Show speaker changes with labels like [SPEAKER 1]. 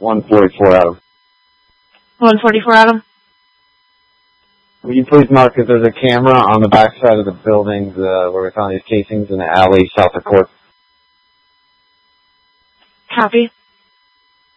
[SPEAKER 1] 144 Adam.
[SPEAKER 2] 144 Adam.
[SPEAKER 1] Will you please mark if there's a camera on the back side of the buildings where we found these casings in the alley south of court?
[SPEAKER 2] Copy.